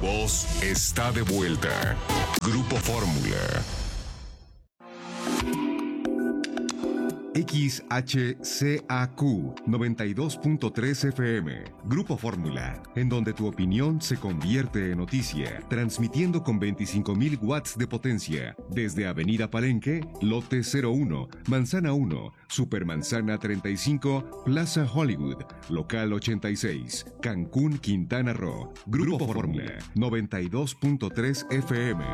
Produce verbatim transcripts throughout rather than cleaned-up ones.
voz está de vuelta. Grupo Fórmula. X H C A Q noventa y dos punto tres F M, Grupo Fórmula, en donde tu opinión se convierte en noticia, transmitiendo con veinticinco mil watts de potencia, desde Avenida Palenque, Lote cero uno, Manzana uno, Supermanzana treinta y cinco, Plaza Hollywood, Local ochenta y seis, Cancún, Quintana Roo. Grupo Fórmula, noventa y dos punto tres F M.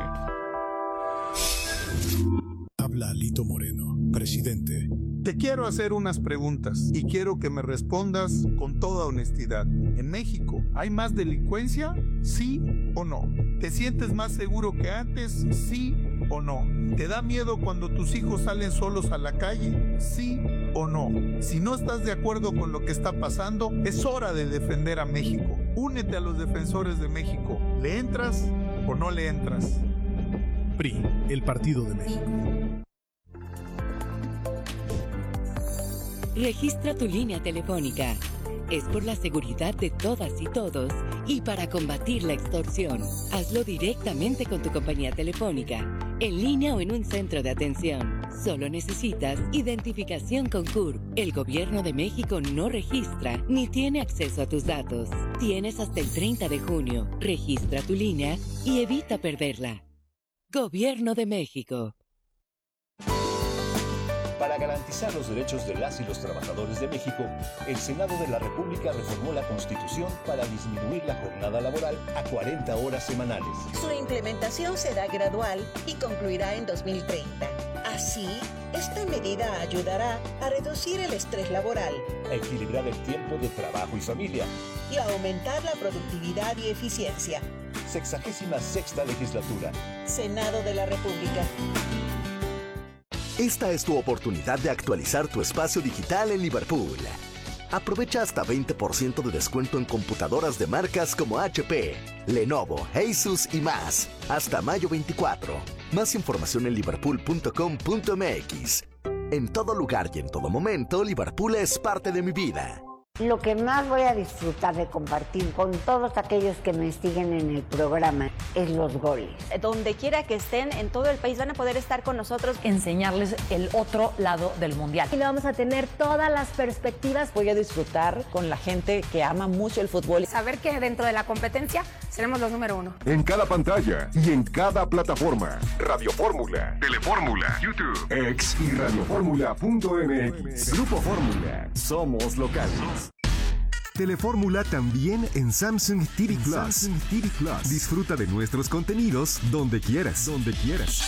Habla Alito Moreno, presidente. Te quiero hacer unas preguntas y quiero que me respondas con toda honestidad. ¿En México hay más delincuencia? ¿Sí o no? ¿Te sientes más seguro que antes? ¿Sí o no? ¿Te da miedo cuando tus hijos salen solos a la calle? ¿Sí o no? Si no estás de acuerdo con lo que está pasando, es hora de defender a México. Únete a los defensores de México. ¿Le entras o no le entras? P R I, el Partido de México. Registra tu línea telefónica. Es por la seguridad de todas y todos y para combatir la extorsión. Hazlo directamente con tu compañía telefónica, en línea o en un centro de atención. Solo necesitas identificación con C U R P. El Gobierno de México no registra ni tiene acceso a tus datos. Tienes hasta el treinta de junio. Registra tu línea y evita perderla. Gobierno de México. Para garantizar los derechos de las y los trabajadores de México, el Senado de la República reformó la Constitución para disminuir la jornada laboral a cuarenta horas semanales. Su implementación será gradual y concluirá en dos mil treinta. Así, esta medida ayudará a reducir el estrés laboral, a equilibrar el tiempo de trabajo y familia y a aumentar la productividad y eficiencia. Sexagésima sexta legislatura. Senado de la República. Esta es tu oportunidad de actualizar tu espacio digital en Liverpool. Aprovecha hasta veinte por ciento de descuento en computadoras de marcas como H P, Lenovo, Asus y más. Hasta mayo veinticuatro. Más información en liverpool punto com punto m x. En todo lugar y en todo momento, Liverpool es parte de mi vida. Lo que más voy a disfrutar de compartir con todos aquellos que me siguen en el programa es los goles. Donde quiera que estén en todo el país van a poder estar con nosotros, enseñarles el otro lado del mundial. Y le vamos a tener todas las perspectivas. Voy a disfrutar con la gente que ama mucho el fútbol. Saber que dentro de la competencia seremos los número uno. En cada pantalla y en cada plataforma. Radio Fórmula, Telefórmula, YouTube, X y radiofórmula punto m x. Grupo Fórmula. Somos locales. Telefórmula también en Samsung T V Plus. Samsung T V Plus. Disfruta de nuestros contenidos donde quieras, donde quieras.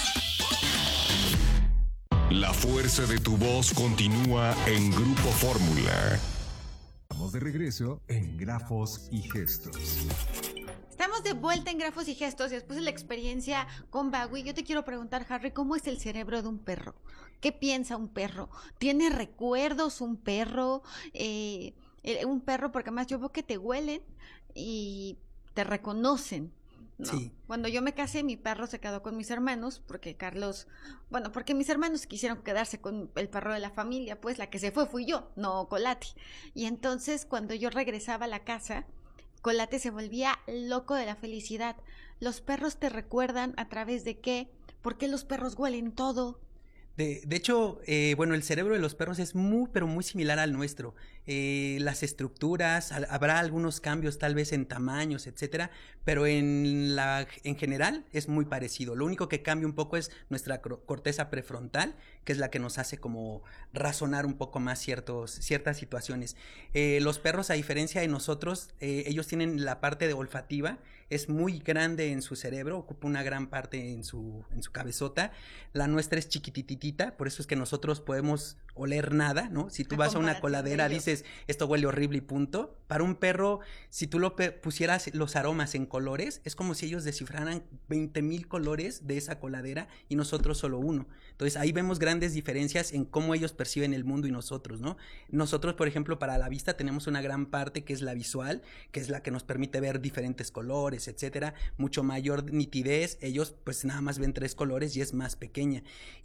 La fuerza de tu voz continúa en Grupo Fórmula. Estamos de regreso en Grafos y Gestos. Estamos de vuelta en Grafos y Gestos y después de la experiencia con Bagui, yo te quiero preguntar, Harry, ¿cómo es el cerebro de un perro? ¿Qué piensa un perro? ¿Tiene recuerdos un perro? Eh... Un perro, porque además yo veo que te huelen y te reconocen, ¿no? Sí. Cuando yo me casé, mi perro se quedó con mis hermanos, porque Carlos, bueno, porque mis hermanos quisieron quedarse con el perro de la familia, pues la que se fue fui yo, no Colati. Y entonces cuando yo regresaba a la casa, Colate se volvía loco de la felicidad. ¿Los perros te recuerdan a través de qué? ¿Por qué los perros huelen todo? De, de hecho, eh, bueno, el cerebro de los perros es muy, pero muy similar al nuestro. Eh, las estructuras, a, habrá algunos cambios tal vez en tamaños, etcétera, pero en, la, en general es muy parecido. Lo único que cambia un poco es nuestra corteza prefrontal, que es la que nos hace como razonar un poco más ciertos, ciertas situaciones. Eh, los perros, a diferencia de nosotros, eh, ellos tienen la parte de olfativa, es muy grande en su cerebro, ocupa una gran parte en su, en su cabezota. La nuestra es chiquititita, por eso es que nosotros podemos oler nada, ¿no? Si tú vas a una coladera, dices, esto huele horrible y punto. Para un perro, si tú lo pusieras los aromas en colores, es como si ellos descifraran veinte mil colores de esa coladera y nosotros solo uno. Entonces, ahí vemos grandes diferencias en cómo ellos perciben el mundo y nosotros, ¿no? Nosotros, por ejemplo, para la vista tenemos una gran parte que es la visual, que es la que nos permite ver diferentes colores, etcétera, mucho mayor nitidez. Ellos, pues, nada más ven tres colores y es más pequeña. Y efectivamente,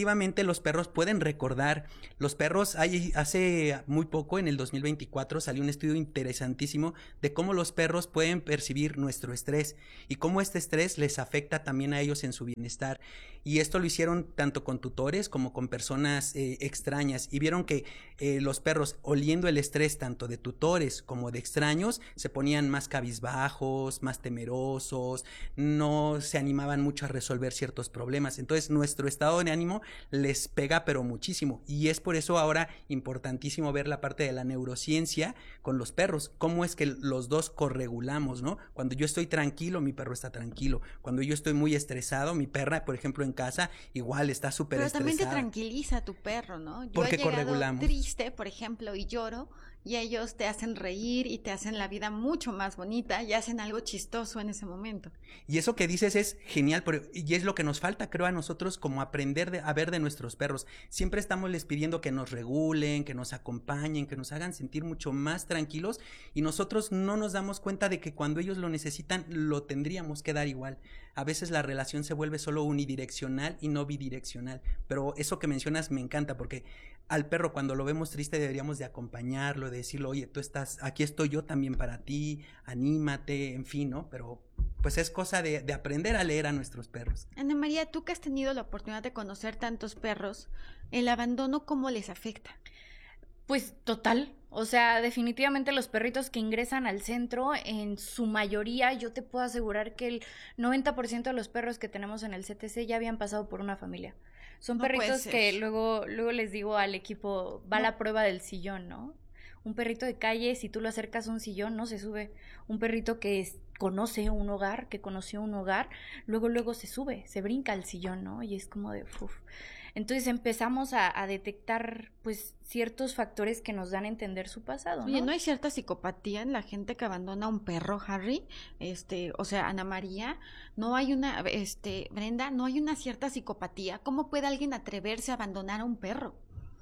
efectivamente los perros pueden recordar. Los perros, hay, hace muy poco, en el dos mil veinticuatro, salió un estudio interesantísimo de cómo los perros pueden percibir nuestro estrés y cómo este estrés les afecta también a ellos en su bienestar. Y esto lo hicieron tanto con tutores como con personas eh, extrañas, y vieron que eh, los perros, oliendo el estrés tanto de tutores como de extraños, se ponían más cabizbajos, más temerosos, no se animaban mucho a resolver ciertos problemas. Entonces nuestro estado de ánimo les pega pero muchísimo, y es por eso ahora importantísimo ver la parte de la neurociencia con los perros, cómo es que los dos corregulamos, ¿no? Cuando yo estoy tranquilo, mi perro está tranquilo. Cuando yo estoy muy estresado, mi perra, por ejemplo, en casa, igual está súper estresada. Pero también te tranquiliza tu perro, ¿no? Yo Porque he llegado corregulamos. triste, por ejemplo, y lloro, y ellos te hacen reír y te hacen la vida mucho más bonita y hacen algo chistoso en ese momento. Y eso que dices es genial, pero, y es lo que nos falta, creo, a nosotros, como aprender de, a ver de nuestros perros. Siempre estamos les pidiendo que nos regulen, que nos acompañen, que nos hagan sentir mucho más tranquilos, y nosotros no nos damos cuenta de que cuando ellos lo necesitan, lo tendríamos que dar igual. A veces la relación se vuelve solo unidireccional y no bidireccional, pero eso que mencionas me encanta, porque al perro, cuando lo vemos triste, deberíamos de acompañarlo, de decirle, oye, tú estás, aquí estoy yo también para ti, anímate, en fin, ¿no? Pero pues es cosa de, de aprender a leer a nuestros perros. Ana María, tú que has tenido la oportunidad de conocer tantos perros, ¿el abandono cómo les afecta? Pues total, o sea, definitivamente los perritos que ingresan al centro, en su mayoría, yo te puedo asegurar que el noventa por ciento de los perros que tenemos en el C T C ya habían pasado por una familia. Son No perritos puede que ser. luego, luego les digo al equipo, va No. la prueba del sillón, ¿no? Un perrito de calle, si tú lo acercas a un sillón, no se sube. Un perrito que es- conoce un hogar, que conoció un hogar, luego, luego se sube, se brinca al sillón, ¿no? Y es como de, uf. Entonces empezamos a, a detectar, pues, ciertos factores que nos dan a entender su pasado, ¿no? Oye, ¿no hay cierta psicopatía en la gente que abandona a un perro, Harry? Este, o sea, Ana María, no hay una, este, Brenda, no hay una cierta psicopatía. ¿Cómo puede alguien atreverse a abandonar a un perro?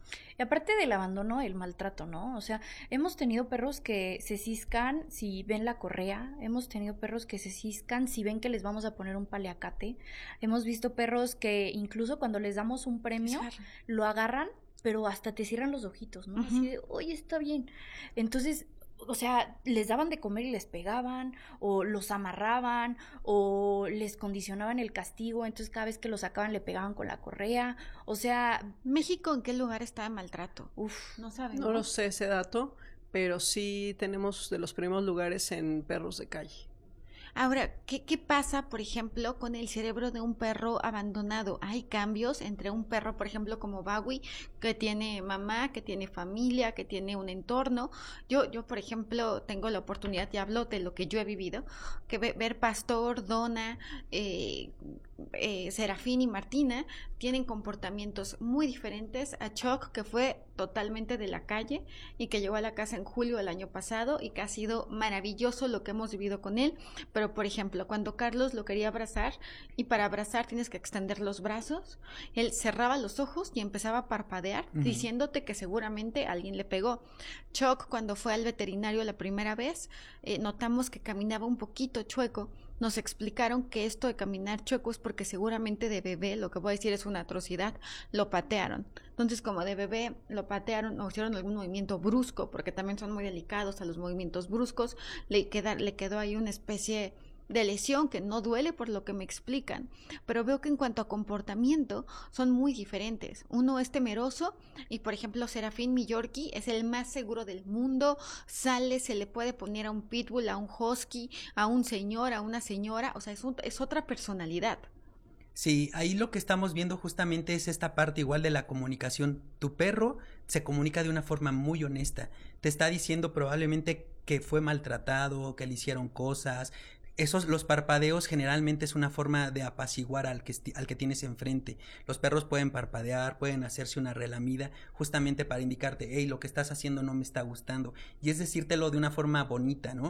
Y aparte del abandono, el maltrato, ¿no? O sea, hemos tenido perros que se ciscan si ven la correa, hemos tenido perros que se ciscan si ven que les vamos a poner un paliacate, hemos visto perros que incluso cuando les damos un premio, lo agarran, pero hasta te cierran los ojitos, ¿no? Así de, oye, está bien. Entonces, o sea, les daban de comer y les pegaban, o los amarraban, o les condicionaban el castigo, entonces cada vez que lo sacaban le pegaban con la correa, o sea... ¿México en qué lugar está de maltrato? Uf, no saben. No lo sé ese dato, pero sí tenemos de los primeros lugares en perros de calle. Ahora, ¿qué, ¿qué pasa, por ejemplo, con el cerebro de un perro abandonado? ¿Hay cambios entre un perro, por ejemplo, como Bawi, que tiene mamá, que tiene familia, que tiene un entorno? Yo, yo por ejemplo, tengo la oportunidad, y hablo de lo que yo he vivido, que ve, ver Pastor, Donna, eh, eh, Serafín y Martina tienen comportamientos muy diferentes a Chuck, que fue totalmente de la calle y que llegó a la casa en julio del año pasado y que ha sido maravilloso lo que hemos vivido con él. Pero por ejemplo, cuando Carlos lo quería abrazar, y para abrazar tienes que extender los brazos, él cerraba los ojos y empezaba a parpadear, uh-huh, diciéndote que seguramente alguien le pegó. Chuck, cuando fue al veterinario la primera vez, eh, notamos que caminaba un poquito chueco. Nos explicaron que esto de caminar chueco es porque seguramente de bebé, lo que voy a decir es una atrocidad, lo patearon. Entonces, como de bebé lo patearon o hicieron algún movimiento brusco, porque también son muy delicados a los movimientos bruscos, le, queda, le quedó ahí una especie de lesión que no duele, por lo que me explican, pero veo que en cuanto a comportamiento son muy diferentes. Uno es temeroso y, por ejemplo, Serafín, mi Yorkie, es el más seguro del mundo, sale, se le puede poner a un pitbull, a un husky, a un señor, a una señora, o sea, es, un, es otra personalidad. Sí, ahí lo que estamos viendo justamente es esta parte igual de la comunicación. Tu perro se comunica de una forma muy honesta, te está diciendo probablemente que fue maltratado, que le hicieron cosas. Esos, los parpadeos generalmente es una forma de apaciguar al que, al que tienes enfrente. Los perros pueden parpadear, pueden hacerse una relamida, justamente para indicarte, hey, lo que estás haciendo no me está gustando. Y es decírtelo de una forma bonita, ¿no?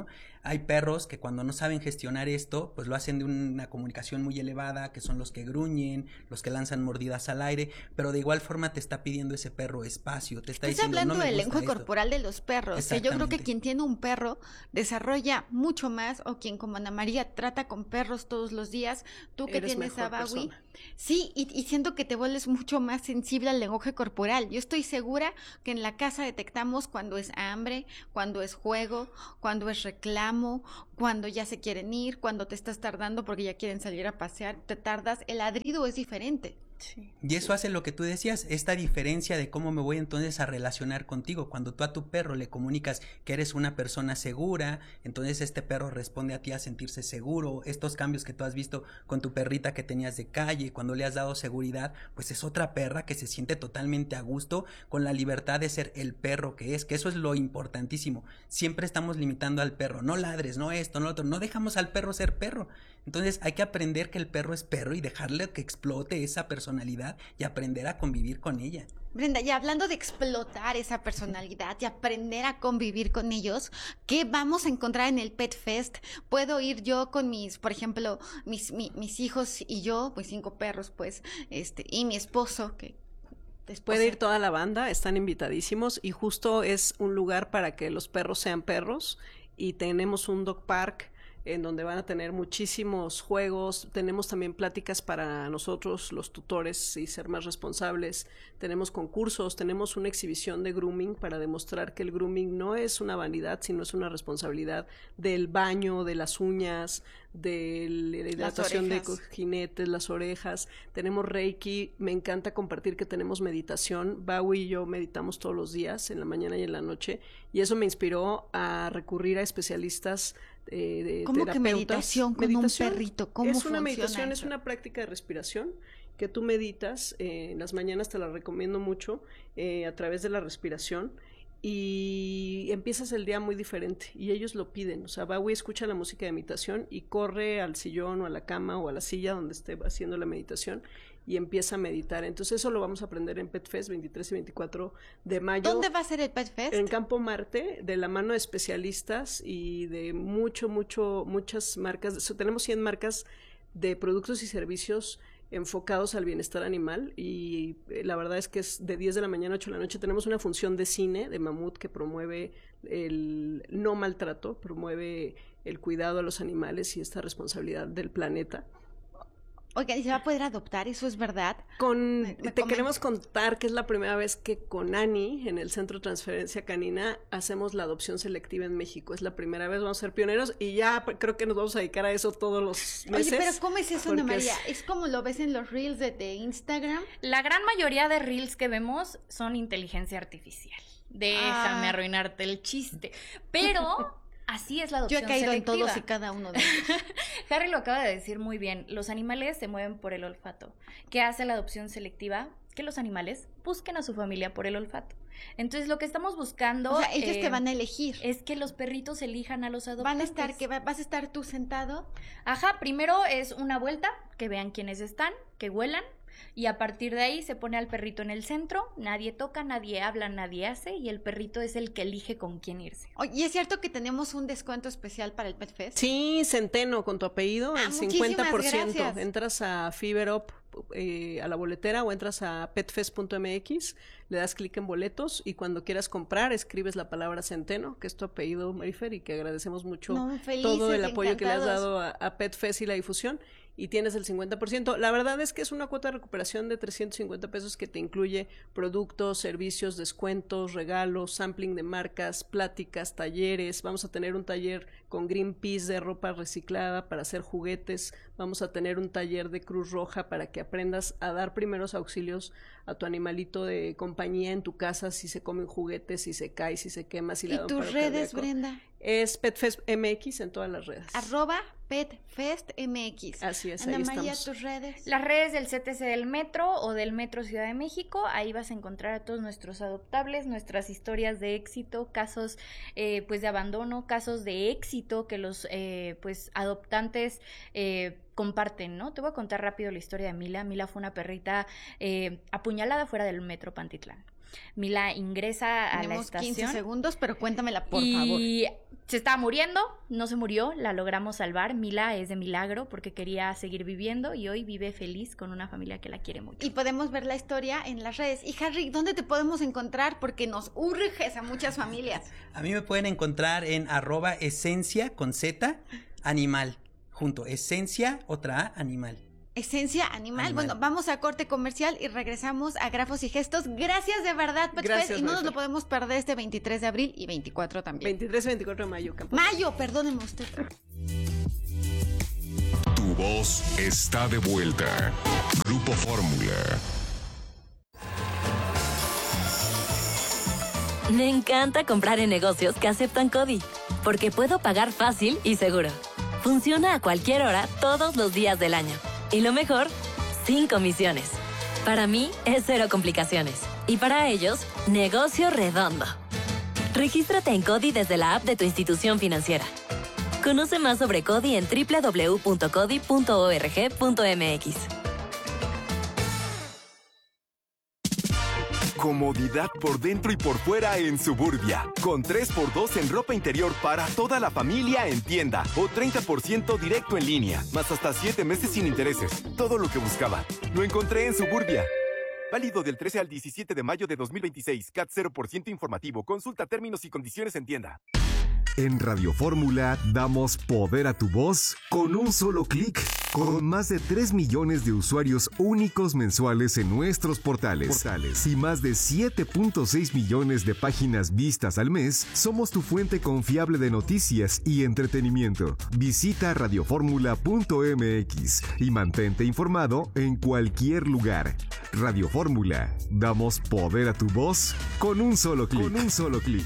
Hay perros que cuando no saben gestionar esto, pues lo hacen de una comunicación muy elevada, que son los que gruñen, los que lanzan mordidas al aire, pero de igual forma te está pidiendo ese perro espacio, te está Estás diciendo, hablando no me del gusta lenguaje esto. corporal de los perros. Que yo creo que Exactamente. quien tiene un perro desarrolla mucho más, o quien como Ana María trata con perros todos los días, tú que Eres tienes a mejor Bawi, persona. sí, y, y siento que te vuelves mucho más sensible al lenguaje corporal. Yo estoy segura que en la casa detectamos cuando es hambre, cuando es juego, cuando es reclamo, cuando ya se quieren ir, cuando te estás tardando porque ya quieren salir a pasear, te tardas, el ladrido es diferente. Sí. Y eso hace lo que tú decías, esta diferencia de cómo me voy entonces a relacionar contigo. Cuando tú a tu perro le comunicas que eres una persona segura, entonces este perro responde a ti a sentirse seguro. Estos cambios que tú has visto con tu perrita que tenías de calle, cuando le has dado seguridad, pues es otra perra que se siente totalmente a gusto con la libertad de ser el perro que es, que eso es lo importantísimo. Siempre estamos limitando al perro, no ladres, no esto, no lo otro, no dejamos al perro ser perro. Entonces hay que aprender que el perro es perro y dejarle que explote esa personalidad y aprender a convivir con ella. Brenda, ya hablando de explotar esa personalidad y aprender a convivir con ellos, ¿qué vamos a encontrar en el Pet Fest? Puedo ir yo con mis, por ejemplo, mis, mi, mis hijos y yo, mis cinco perros, pues, este, y mi esposo, que Esposa. Puede ir toda la banda, están invitadísimos, y justo es un lugar para que los perros sean perros, y tenemos un dog park en donde van a tener muchísimos juegos. Tenemos también pláticas para nosotros, los tutores, y ser más responsables. Tenemos concursos, tenemos una exhibición de grooming para demostrar que el grooming no es una vanidad, sino es una responsabilidad del baño, de las uñas, de la hidratación de cojinetes, las orejas. Tenemos Reiki. Me encanta compartir que tenemos meditación. Bawi y yo meditamos todos los días, en la mañana y en la noche, y eso me inspiró a recurrir a especialistas Eh, de ¿Cómo terapeutas. que meditación con meditación, un perrito? ¿Cómo es una meditación, eso? es una práctica de respiración que tú meditas, eh, en las mañanas te la recomiendo mucho, eh, a través de la respiración, y empiezas el día muy diferente, y ellos lo piden. O sea, Bawi escucha la música de meditación y corre al sillón o a la cama o a la silla donde esté haciendo la meditación y empieza a meditar. Entonces eso lo vamos a aprender en Pet Fest veintitrés y veinticuatro de mayo. ¿Dónde va a ser el Pet Fest? En Campo Marte, de la mano de especialistas y de mucho, mucho, muchas marcas. Tenemos cien marcas de productos y servicios enfocados al bienestar animal, y la verdad es que es de diez de la mañana a ocho de la noche. Tenemos una función de cine de Mamut que promueve el no maltrato, promueve el cuidado a los animales y esta responsabilidad del planeta. Oiga, ¿y se va a poder adoptar? ¿Eso es verdad? Con, me, me te queremos contar que es la primera vez que con Ani, en el Centro de Transferencia Canina, hacemos la adopción selectiva en México. Es la primera vez, vamos a ser pioneros, y ya creo que nos vamos a dedicar a eso todos los meses. Oye, pero ¿cómo es eso, Ana María? Es... ¿Es como lo ves en los reels de, de Instagram? La gran mayoría de reels que vemos son inteligencia artificial. Déjame ah. arruinarte el chiste. Pero... así es la adopción selectiva. Yo he caído selectiva. en todos y cada uno de ellos. Harry lo acaba de decir muy bien. Los animales se mueven por el olfato. ¿Qué hace la adopción selectiva? Que los animales busquen a su familia por el olfato. Entonces, lo que estamos buscando... O sea, ellos eh, te van a elegir. Es que los perritos elijan a los adoptantes. Van a estar, que va, ¿vas a estar tú sentado? Ajá, primero es una vuelta, que vean quiénes están, que huelan, y a partir de ahí se pone al perrito en el centro, nadie toca, nadie habla, nadie hace, y el perrito es el que elige con quién irse. Oye, ¿y es cierto que tenemos un descuento especial para el Pet Fest? Sí, Centeno, con tu apellido, ah, el cincuenta por ciento. Gracias. Entras a Fiberop, eh, a la boletera, o entras a petfest punto m x, le das clic en boletos, y cuando quieras comprar escribes la palabra Centeno, que es tu apellido, Marifer, y que agradecemos mucho no, felices, todo el apoyo encantados. que le has dado a, a Pet Fest y la difusión, y tienes el cincuenta por ciento. La verdad es que es una cuota de recuperación de trescientos cincuenta pesos que te incluye productos, servicios, descuentos, regalos, sampling de marcas, pláticas, talleres. Vamos a tener un taller con Greenpeace de ropa reciclada para hacer juguetes. Vamos a tener un taller de Cruz Roja para que aprendas a dar primeros auxilios a tu animalito de compañía en tu casa, si se comen juguetes, si se cae, si se quema, si le da un paro cardíaco. ¿Y tus redes, Brenda? Es PetFest M X en todas las redes. Arroba PetFest M X. Así es, Ana ahí María, estamos. tus redes. Las redes del C T C del Metro o del Metro Ciudad de México, ahí vas a encontrar a todos nuestros adoptables, nuestras historias de éxito, casos eh, pues de abandono, casos de éxito que los eh, pues adoptantes eh, comparten, ¿no? Te voy a contar rápido la historia de Mila. Mila fue una perrita eh, apuñalada fuera del Metro Pantitlán. Mila ingresa a Tenemos la estación. quince segundos, pero cuéntamela, por y favor. Y se estaba muriendo, no se murió, la logramos salvar. Mila es de milagro porque quería seguir viviendo y hoy vive feliz con una familia que la quiere mucho. Y podemos ver la historia en las redes. Y Harry, ¿dónde te podemos encontrar? Porque nos urges a muchas familias. A mí me pueden encontrar en arroba esencia con Z animal. Junto, esencia, otra A, animal. Esencia animal. Animal. Bueno, vamos a corte comercial y regresamos a Grafos y Gestos. Gracias de verdad, Pet Gracias, Fest, y no nos Marifer. lo podemos perder este veintitrés de abril y veinticuatro también. veintitrés y veinticuatro de mayo, Campo. Mayo, perdónenme usted. Tu voz está de vuelta. Grupo Fórmula. Me encanta comprar en negocios que aceptan CODI, porque puedo pagar fácil y seguro. Funciona a cualquier hora, todos los días del año. Y lo mejor, sin comisiones. Para mí, es cero complicaciones. Y para ellos, negocio redondo. Regístrate en CODI desde la app de tu institución financiera. Conoce más sobre CODI en doble u doble u doble u punto codi punto org punto m x. Comodidad por dentro y por fuera en Suburbia. Con tres por dos en ropa interior para toda la familia en tienda. O treinta por ciento directo en línea. Más hasta siete meses sin intereses. Todo lo que buscaba. Lo encontré en Suburbia. Válido del trece al diecisiete de mayo de dos mil veintiséis. C A T cero por ciento informativo. Consulta términos y condiciones en tienda. En Radio Fórmula damos poder a tu voz con un solo clic. Con más de tres millones de usuarios únicos mensuales en nuestros portales, portales y más de siete punto seis millones de páginas vistas al mes, somos tu fuente confiable de noticias y entretenimiento. Visita radioformula punto m x y mantente informado en cualquier lugar. Radio Fórmula, damos poder a tu voz con un solo clic. Con un solo clic.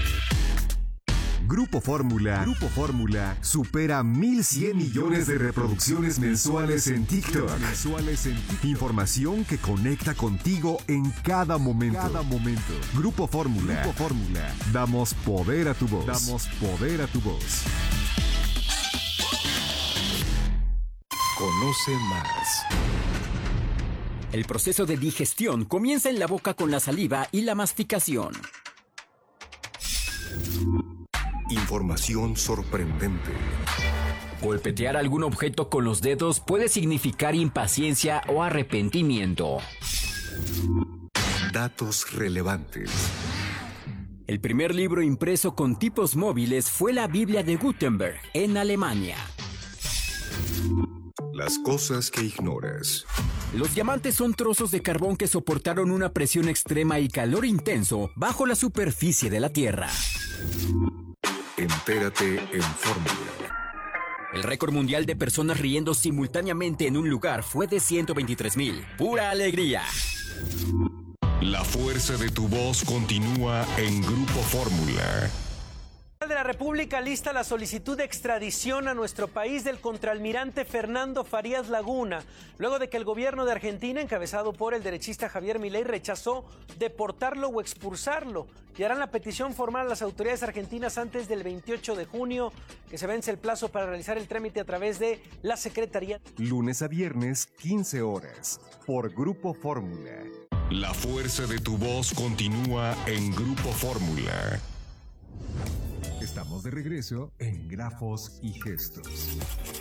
Grupo Fórmula, Grupo Fórmula supera mil cien millones de reproducciones mensuales en TikTok. Mensuales en TikTok. Información que conecta contigo en cada momento. Cada momento. Grupo Fórmula, Grupo Fórmula. Damos poder a tu voz. Damos poder a tu voz. Conoce más. El proceso de digestión comienza en la boca con la saliva y la masticación. Información sorprendente. Golpetear algún objeto con los dedos puede significar impaciencia o arrepentimiento. Datos relevantes. El primer libro impreso con tipos móviles fue la Biblia de Gutenberg, en Alemania. Las cosas que ignoras. Los diamantes son trozos de carbón que soportaron una presión extrema y calor intenso bajo la superficie de la Tierra. Entérate en Fórmula. El récord mundial de personas riendo simultáneamente en un lugar fue de ciento veintitrés mil. ¡Pura alegría! La fuerza de tu voz continúa en Grupo Fórmula. De la República lista la solicitud de extradición a nuestro país del contraalmirante Fernando Farías Laguna, luego de que el gobierno de Argentina, encabezado por el derechista Javier Milei, rechazó deportarlo o expulsarlo. Y harán la petición formal a las autoridades argentinas antes del veintiocho de junio, que se vence el plazo para realizar el trámite a través de la Secretaría. Lunes a viernes, quince horas, por Grupo Fórmula. La fuerza de tu voz continúa en Grupo Fórmula. Estamos de regreso en Grafos y Gestos.